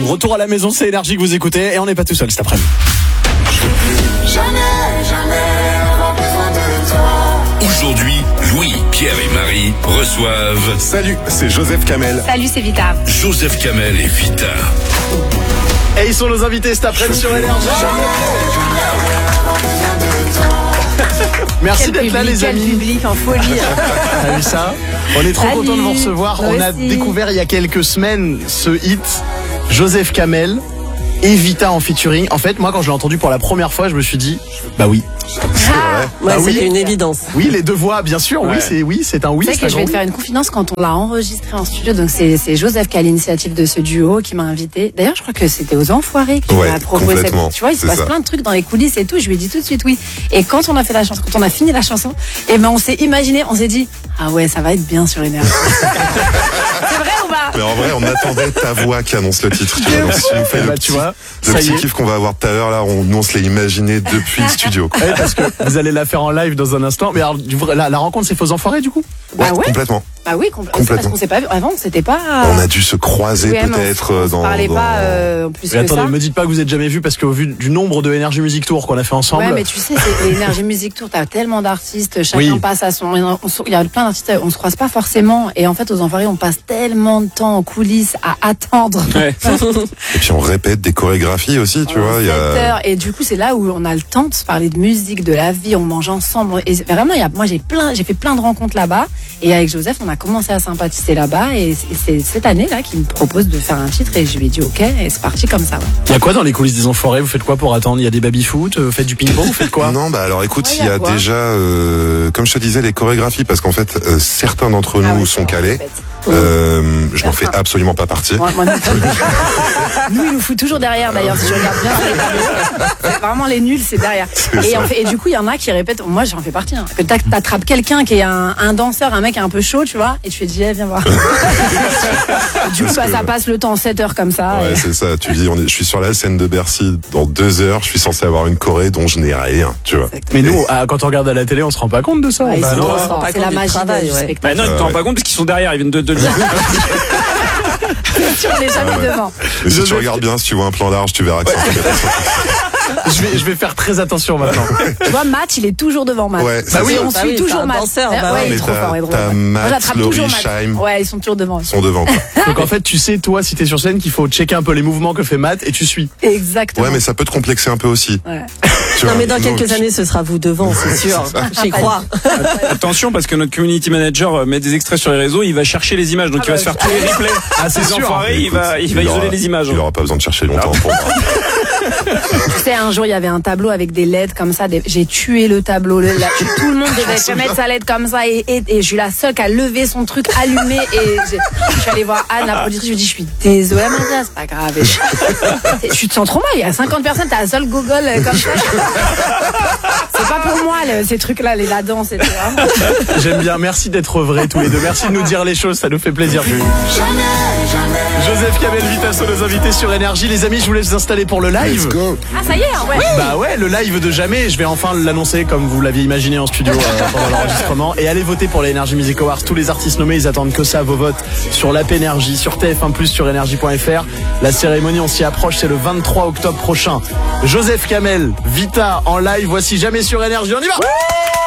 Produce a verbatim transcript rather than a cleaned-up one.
Retour à la maison, c'est Énergie que vous écoutez et on n'est pas tout seul cet après-midi. Jamais, jamais avoir besoin de toi. Aujourd'hui, Louis, Pierre et Marie reçoivent... Salut, c'est Joseph Kamel. Salut, c'est Vita. Joseph Kamel et Vita. Et ils sont nos invités cet après-midi sur Énergie. Merci Quel d'être public, là les quel amis. public en folie. T'as vu ça? On est trop Salut. content de vous recevoir. Moi On a aussi. découvert il y a quelques semaines ce hit, Joseph Kamel et Vita en featuring. En fait, moi quand je l'ai entendu pour la première fois, je me suis dit, bah oui. Ah, Bah Ouais, oui. c'était une évidence. Oui, les deux voix, bien sûr. Oui, Ouais. c'est oui, c'est un oui. Tu sais c'est que je un vais te grand faire une confidence quand on l'a enregistré en studio. Donc c'est, c'est Joseph qui a l'initiative de ce duo qui m'a invité. D'ailleurs, je crois que c'était aux Enfoirés qui Ouais, m'a proposé cette. complètement, Tu vois, il se c'est passe ça. plein de trucs dans les coulisses et tout. Je lui ai dit tout de suite oui. Et quand on a fait la chanson, quand on a fini la chanson, et ben on s'est imaginé, on s'est dit ah ouais, ça va être bien sur Énergie. C'est vrai ou pas? Mais en vrai, on attendait ta voix qui annonce le titre. Tu vois, donc si tu nous fais le Bah, petit, tu vois, le ça y petit est. kiff qu'on va avoir tout à l'heure, là, on, nous on se l'est imaginé depuis le studio. Ouais, parce que vous allez la faire en live dans un instant. Mais alors, du vrai, la, la rencontre, c'est Faux Enfoirés du coup? Bah ouais. complètement. Bah oui, compl- Complètement. parce qu'on s'est pas vu avant, c'était pas. On a dû se croiser Oui, mais on- peut-être on se dans. parlait dans- pas euh, plus Mais que attendez, ça. me dites pas que vous êtes jamais vu parce qu'au vu du nombre de Energy Music Tour qu'on a fait ensemble. Ouais, mais tu sais, c'est l'Energy Music Tour, t'as tellement d'artistes, chacun Oui. passe à son. on se- Il y a plein d'artistes, on se croise pas forcément. Et en fait, aux Enfoirés, on passe tellement de temps en coulisses à attendre. Ouais. Et puis on répète des chorégraphies aussi, tu vois. Il y sept a... heures. Et du coup, c'est là où on a le temps de se parler de musique, de la vie, on mange ensemble. Et c'est- vraiment, il y a, moi, j'ai plein, j'ai fait plein de rencontres là-bas. Et avec Joseph, on a commencé à sympathiser là-bas. Et c'est- c'est cette année-là qu'il me propose de faire un titre. Et je lui ai dit OK. Et c'est parti comme ça. Ouais. Il y a quoi dans les coulisses des Enfoirés? Vous faites quoi pour attendre? Il y a des baby-foot? Vous faites du ping-pong? Vous faites quoi? Non, bah alors écoute, Ouais, il y a quoi déjà, euh, comme je te disais, les chorégraphies, parce qu'en fait, euh, certains d'entre nous Ah ouais, sont c'est calés. en fait. Euh, je n'en fais Certains. absolument pas partie. Moi, moi non plus. Nous, il nous fout toujours derrière, d'ailleurs, si je regarde bien sur les tableaux. C'est vraiment les nuls, c'est derrière. Et, en fait, et du coup, il y en a qui répètent, moi j'en fais partie, hein, que t'ac- t'attrapes quelqu'un qui est un, un danseur, un mec un peu chaud, tu vois, et tu fais, dis, eh, viens voir. Et du coup, Parce bah, que- ça passe le temps, sept heures comme ça. Ouais, et- c'est ça. Tu dis, on est, je suis sur la scène de Bercy dans deux heures. Je suis censé avoir une choré dont je n'ai rien, tu vois. Mais nous, ah, quand on regarde à la télé, on se rend pas compte de ça. Ouais, Bah c'est non. drôle, on se rend pas c'est compte la du magie travail, du ouais. spectacle. Bah non, ils ne te rendent ouais. pas compte parce qu'ils sont derrière, ils viennent de te le dire. On n'est jamais devant. Mais si tu Joseph- regardes bien, si tu vois un plan large, tu verras que c'est un truc Je vais, je vais faire très attention maintenant. Tu vois, Matt, il est toujours devant Matt. Ouais, c'est bah oui, ça. on Bah suit oui, toujours t'as un Matt. danseur, Ouais, bah ouais, ouais. il est Mais trop t'as- fort, il est trop t'as fort. Matt, Moi, j'attrape Laurie, toujours Matt. Scheim. Ouais, ils sont toujours devant. Ils sont devant, quoi. Donc en fait, tu sais, toi, si t'es sur scène, qu'il faut checker un peu les mouvements que fait Matt et tu suis. Exactement. Ouais, mais ça peut te complexer un peu aussi. Ouais. Tu Non, vois. mais dans Donc, quelques années, ce sera vous devant, c'est sûr. J'y crois. Attention, parce que notre community manager euh, met des extraits sur les réseaux, il va chercher les images, donc Ah il va bah, se faire tous les replays. Ah, c'est Ces sûr. enfoirés, il va, il va aura- isoler les images. Il aura pas besoin de chercher longtemps pour voir. Tu sais, un jour, il y avait un tableau avec des L E D comme ça. Des... J'ai tué le tableau. Le... la- Tout le monde devait mettre sa L E D comme ça. Et, et, et je suis la seule qui a levé son truc allumé. Et j'ai- je suis allée voir Anne, la productrice. Je lui ai dit, je suis désolée, Amanda, c'est pas grave. Et je... Tu te sens trop mal. Il y a cinquante personnes, t'as la seule gogole euh, comme ça. C'est pas pour moi, le- ces trucs-là, les la danse, et cetera. J'aime bien. Merci d'être vrais tous les deux. Merci de nous dire les choses. Ça nous fait plaisir. Joseph Kamel, Vita sont nos invités sur Énergie. Les amis, je vous laisse vous installer pour le live. Let's go. Ah, ça y est, hein, ouais. Bah ouais, le live de jamais. Je vais enfin l'annoncer comme vous l'aviez imaginé en studio euh, pendant l'enregistrement. Et allez voter pour les Energy Music Awards. Tous les artistes nommés, ils attendent que ça, vos votes sur l'app Énergie, sur T F un plus, sur énergie point F R. La cérémonie, on s'y approche, c'est le vingt-trois octobre prochain. Joseph Kamel, Vita en live. Voici jamais sur Énergie. On y va.